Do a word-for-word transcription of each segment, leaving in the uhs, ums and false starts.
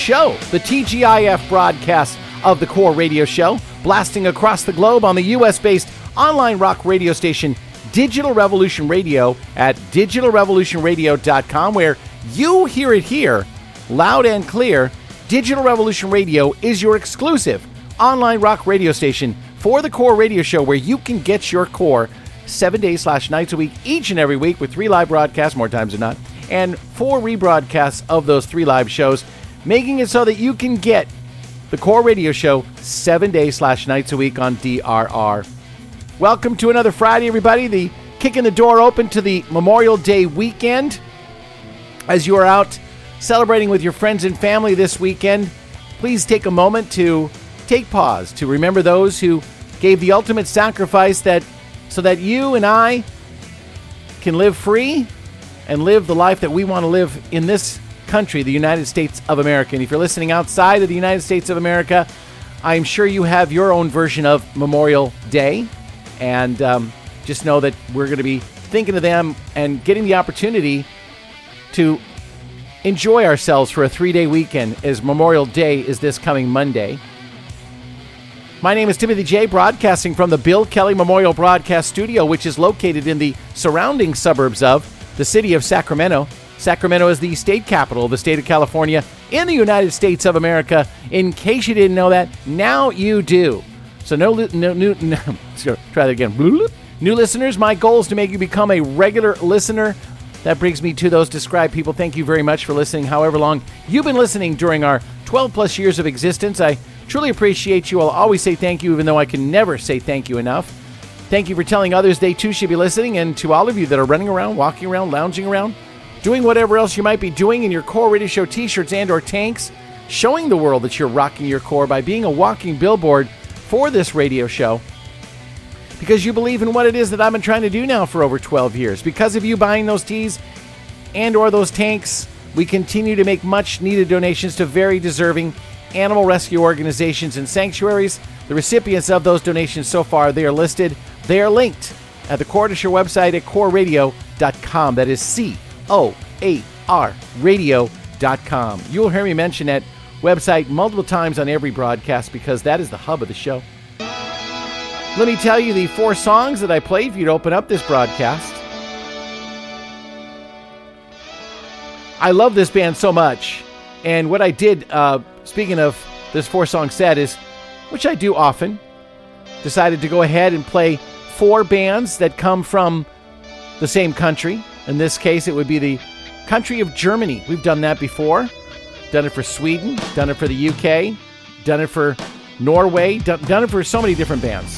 show, the T G I F broadcast of the Core Radio Show, blasting across the globe on the U S-based online rock radio station Digital Revolution Radio at digital revolution radio dot com, where you hear it here, loud and clear. Digital Revolution Radio is your exclusive online rock radio station for the Core Radio Show, where you can get your core seven days slash nights a week, each and every week, with three live broadcasts, more times than not, and four rebroadcasts of those three live shows, making it so that you can get the Core Radio Show seven days slash nights a week on D R R. Welcome to another Friday, everybody. The kicking the door open to the Memorial Day weekend. As you are out celebrating with your friends and family this weekend, please take a moment to take pause to remember those who gave the ultimate sacrifice that so that you and I can live free and live the life that we want to live in this country, the United States of America. And if you're listening outside of the United States of America, I'm sure you have your own version of Memorial Day. And um, just know that we're going to be thinking of them and getting the opportunity to enjoy ourselves for a three-day weekend, as Memorial Day is this coming Monday. My name is Timothy J, broadcasting from the Bill Kelly Memorial Broadcast Studio, which is located in the surrounding suburbs of the city of Sacramento. Sacramento is the state capital of the state of California in the United States of America. In case you didn't know that, now you do. So no, no, no, no let's go, try that again. New listeners, my goal is to make you become a regular listener. That brings me to those described people. Thank you very much for listening, however long you've been listening during our twelve plus years of existence. I truly appreciate you. I'll always say thank you, even though I can never say thank you enough. Thank you for telling others they too should be listening, and to all of you that are running around, walking around, lounging around, doing whatever else you might be doing in your Core Radio Show t-shirts and or tanks, showing the world that you're rocking your core by being a walking billboard for this radio show, because you believe in what it is that I've been trying to do now for over twelve years. Because of you buying those tees and or those tanks, we continue to make much needed donations to very deserving animal rescue organizations and sanctuaries. The recipients of those donations so far, they are listed, they are linked at the Core Show website at core radio dot com. That is C O A R radio dot com. You'll hear me mention that website multiple times on every broadcast, because that is the hub of the show. Let me tell you the four songs that I played for you to open up this broadcast. I love this band so much, and what I did, uh, speaking of this four-song set, is, which I do often, decided to go ahead and play four bands that come from the same country. In this case, it would be the country of Germany. We've done that before. Done it for Sweden, done it for the U K, done it for Norway, done, done it for so many different bands.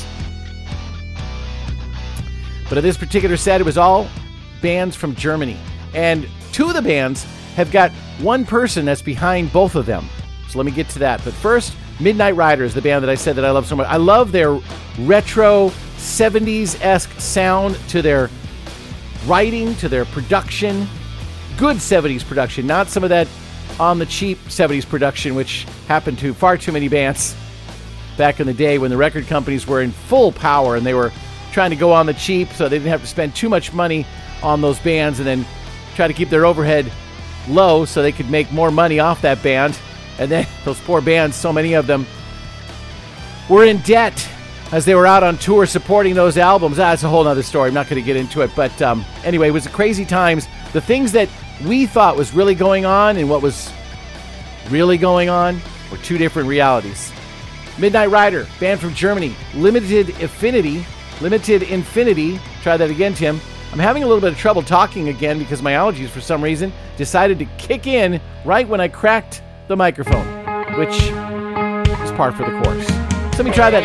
But in this particular set, it was all bands from Germany. And two of the bands have got one person that's behind both of them. So let me get to that. But first, Midnight Riders, the band that I said that I love so much. I love their retro seventies-esque sound, to their writing, to their production. Good seventies production, not some of that on the cheap seventies production, which happened to far too many bands back in the day when the record companies were in full power and they were trying to go on the cheap so they didn't have to spend too much money on those bands, and then try to keep their overhead low so they could make more money off that band. And then those poor bands, so many of them, were in debt as they were out on tour supporting those albums. That's a whole other story. I'm not going to get into it. But um, anyway, it was crazy times. The things that we thought was really going on and what was really going on were two different realities. Midnight Rider, band from Germany. Limited Affinity. Limited Infinity. Try that again, Tim. I'm having a little bit of trouble talking again because my allergies, for some reason, decided to kick in right when I cracked the microphone, which is par for the course. So let me try that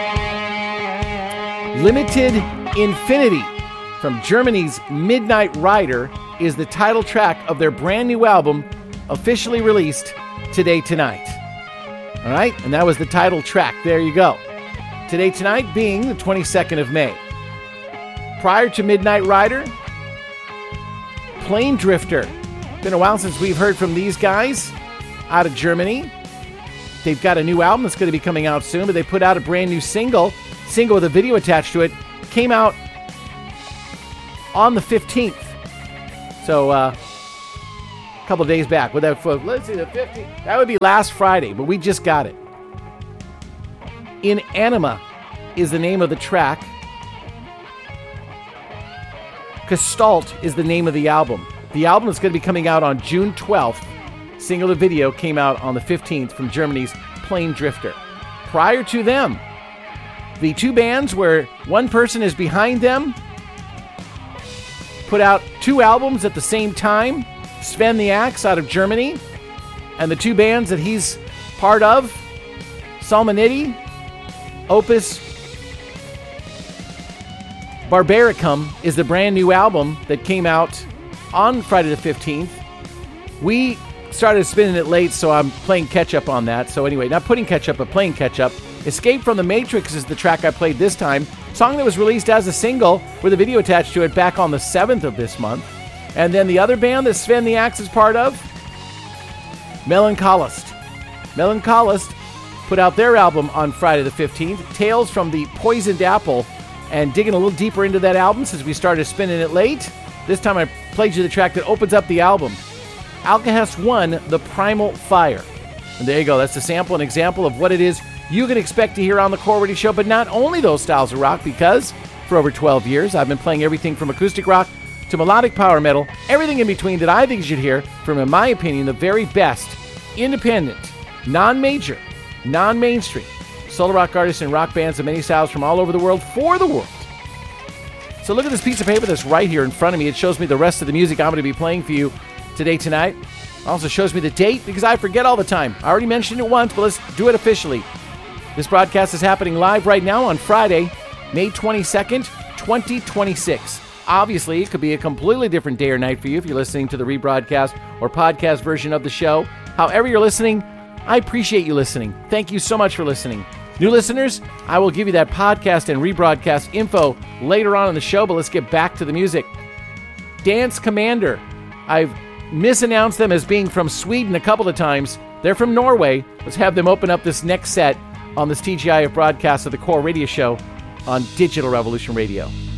again. Limited Infinity from Germany's Midnight Rider is the title track of their brand new album, officially released today tonight. All right, and that was the title track. There you go. Today tonight being the twenty-second of May. Prior to Midnight Rider, Plane Drifter. Been a while since we've heard from these guys out of Germany. They've got a new album that's going to be coming out soon, but they put out a brand new single, single with a video attached to it. Came out on the fifteenth. So, uh, couple of days back. With that, let's see, the fifteenth. That would be last Friday, but we just got it. In Anima is the name of the track. Gestalt is the name of the album. The album is going to be coming out on June twelfth. Single to video came out on the fifteenth from Germany's Plane Drifter. Prior to them, the two bands where one person is behind them put out two albums at the same time. Sven the Axe out of Germany, and the two bands that he's part of, Salmonidi, Opus Barbaricum, is the brand new album that came out on Friday the fifteenth. We started spinning it late, so I'm playing catch-up on that. So anyway, not putting catch-up, but playing catch-up. Escape from the Matrix is the track I played this time. Song that was released as a single with a video attached to it back on the seventh of this month. And then the other band that Sven the Axe is part of, Melancholist. Melancholist put out their album on Friday the fifteenth, Tales from the Poisoned Apple. And digging a little deeper into that album since we started spinning it late, this time I played you the track that opens up the album, Alcahest one, The Primal Fire. And there you go, that's a sample, an example of what it is you can expect to hear on the Core Radio Show, but not only those styles of rock, because for over twelve years I've been playing everything from acoustic rock to melodic power metal, everything in between that I think you should hear from, in my opinion, the very best independent, non-major, non-mainstream solo rock artists and rock bands of many styles from all over the world for the world. So look at this piece of paper that's right here in front of me. It shows me the rest of the music I'm going to be playing for you today, tonight. It also shows me the date because I forget all the time. I already mentioned it once, but let's do it officially. This broadcast is happening live right now on Friday, May twenty-second, twenty twenty-six. Obviously, it could be a completely different day or night for you if you're listening to the rebroadcast or podcast version of the show. However you're listening, I appreciate you listening. Thank you so much for listening. New listeners, I will give you that podcast and rebroadcast info later on in the show, but let's get back to the music. Dance Commander. I've misannounced them as being from Sweden a couple of times. They're from Norway. Let's have them open up this next set on this T G I F broadcast of the Core Radio Show on Digital Revolution Radio.